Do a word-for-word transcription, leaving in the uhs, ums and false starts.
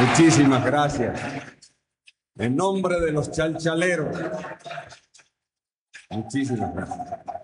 Muchísimas gracias. En nombre de los chalchaleros, muchísimas gracias.